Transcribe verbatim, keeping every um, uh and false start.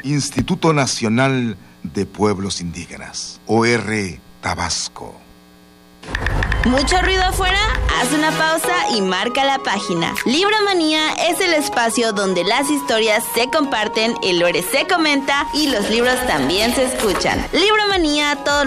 Instituto Nacional de Pueblos Indígenas, O R Tabasco. ¿Mucho ruido afuera? Haz una pausa y marca la página. Libromanía es el espacio donde las historias se comparten, el lore se comenta y los libros también se escuchan. Libromanía todos